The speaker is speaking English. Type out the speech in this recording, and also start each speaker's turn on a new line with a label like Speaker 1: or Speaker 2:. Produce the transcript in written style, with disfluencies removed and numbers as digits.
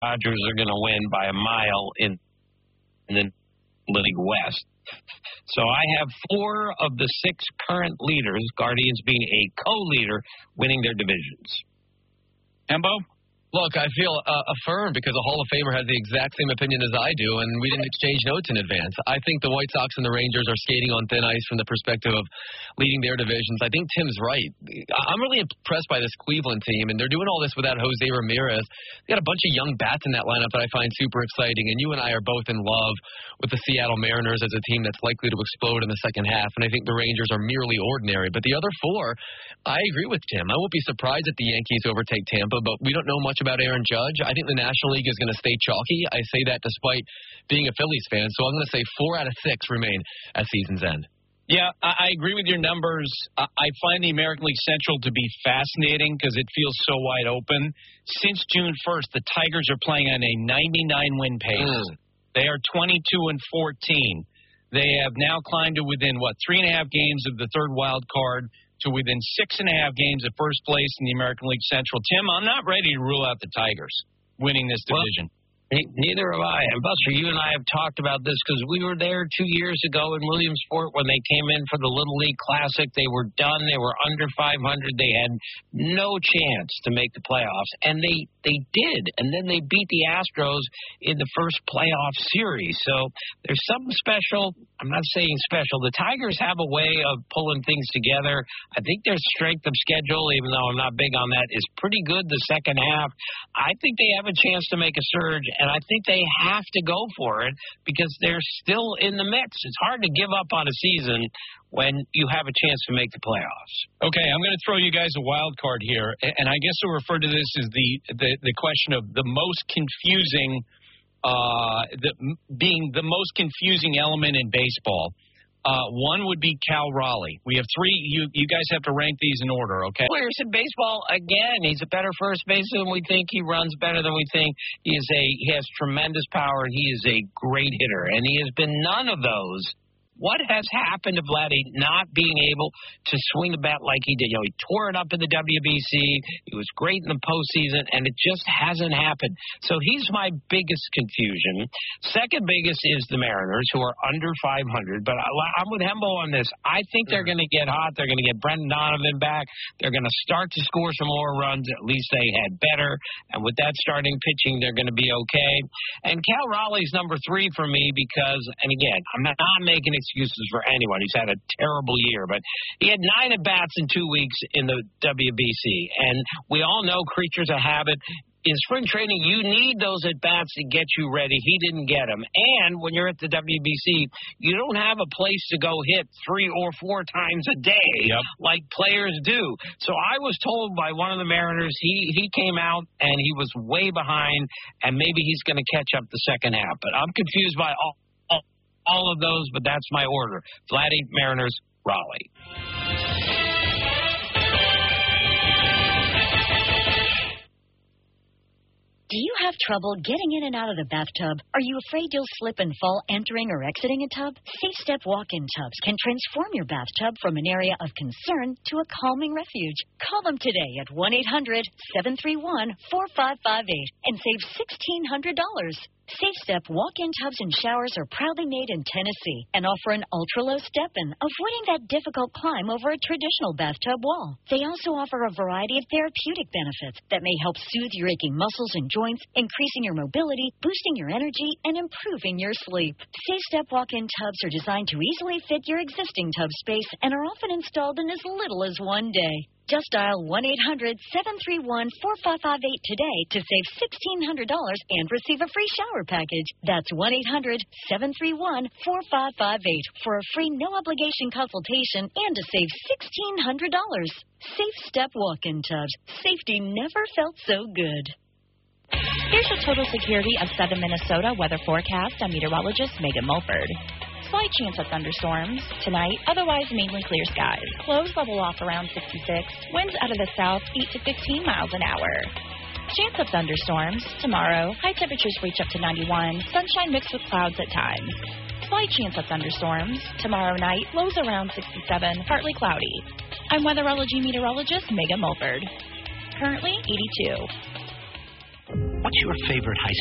Speaker 1: Dodgers are going to win by a mile in the League West. So I have 4 of the 6 current leaders, Guardians being a co-leader, winning their divisions.
Speaker 2: Embo?
Speaker 3: Look, I feel affirmed because a Hall of Famer has the exact same opinion as I do, and we didn't exchange notes in advance. I think the White Sox and the Rangers are skating on thin ice from the perspective of leading their divisions. I think Tim's right. I'm really impressed by this Cleveland team, and they're doing all this without Jose Ramirez. They got a bunch of young bats in that lineup that I find super exciting, and you and I are both in love with the Seattle Mariners as a team that's likely to explode in the second half, and I think the Rangers are merely ordinary. But the other 4, I agree with Tim. I won't be surprised if the Yankees overtake Tampa, but we don't know much about Aaron Judge. I think the National League is going to stay chalky. I say that despite being a Phillies fan, so I'm going to say 4 out of 6 remain at season's end.
Speaker 2: Yeah, I agree with your numbers. I find the American League Central to be fascinating because it feels so wide open. Since June 1st, the Tigers are playing on a 99-win pace. They are 22-14. They have now climbed to within, 3.5 games of the third wild card, to within 6.5 games of first place in the American League Central. Tim, I'm not ready to rule out the Tigers winning this division.
Speaker 1: Neither have I. And, Buster, you and I have talked about this because we were there 2 years ago in Williamsport when they came in for the Little League Classic. They were done. They were under 500. They had no chance to make the playoffs. And they did. And then they beat the Astros in the first playoff series. So there's something special. I'm not saying special. The Tigers have a way of pulling things together. I think their strength of schedule, even though I'm not big on that, is pretty good the second half. I think they have a chance to make a surge. And I think they have to go for it because they're still in the mix. It's hard to give up on a season when you have a chance to make the playoffs.
Speaker 2: Okay, I'm going to throw you guys a wild card here, and I guess we'll refer to this as the question of the most confusing, being the most confusing element in baseball. One would be Cal Raleigh. We have 3. You guys have to rank these in order, okay?
Speaker 1: Players in baseball, again, he's a better first baseman than we think. He runs better than we think. He has tremendous power. He is a great hitter, and he has been none of those. What has happened to Vladdy not being able to swing the bat like he did? You know, he tore it up in the WBC. He was great in the postseason, and it just hasn't happened. So he's my biggest confusion. Second biggest is the Mariners, who are under 500. But I'm with Hembo on this. I think they're going to get hot. They're going to get Brendan Donovan back. They're going to start to score some more runs. At least they had better. And with that starting pitching, they're going to be okay. And Cal Raleigh's number 3 for me because, and again, I'm not making excuses for anyone. He's had a terrible year, but he had 9 at-bats in 2 weeks in the WBC. And we all know creatures of habit. In spring training, you need those at-bats to get you ready. He didn't get them. And when you're at the WBC, you don't have a place to go hit 3 or 4 times a day like players do. So I was told by one of the Mariners, he came out and he was way behind, and maybe he's going to catch up the second half. But I'm confused by all of those, but that's my order. Vladdy, Mariners, Raleigh.
Speaker 4: Do you have trouble getting in and out of the bathtub? Are you afraid you'll slip and fall entering or exiting a tub? Safe Step walk-in tubs can transform your bathtub from an area of concern to a calming refuge. Call them today at 1-800-731-4558 and save $1,600. Safe Step walk-in tubs and showers are proudly made in Tennessee and offer an ultra-low step-in, avoiding that difficult climb over a traditional bathtub wall. They also offer a variety of therapeutic benefits that may help soothe your aching muscles and joints, increasing your mobility, boosting your energy, and improving your sleep. Safe Step walk-in tubs are designed to easily fit your existing tub space and are often installed in as little as 1 day. Just dial 1-800-731-4558 today to save $1,600 and receive a free shower package. That's 1-800-731-4558 for a free no-obligation consultation and to save $1,600. Safe Step walk-in tubs. Safety never felt so good.
Speaker 5: Here's your total security of southern Minnesota weather forecast. I'm meteorologist Megan Mulford. Slight chance of thunderstorms tonight, otherwise mainly clear skies. Lows level off around 66. Winds out of the south 8 to 15 miles an hour. Chance of thunderstorms tomorrow. High temperatures reach up to 91. Sunshine mixed with clouds at times. Slight chance of thunderstorms tomorrow night. Lows around 67. Partly cloudy. I'm weatherology meteorologist Megan Mulford. Currently 82.
Speaker 6: What's your favorite high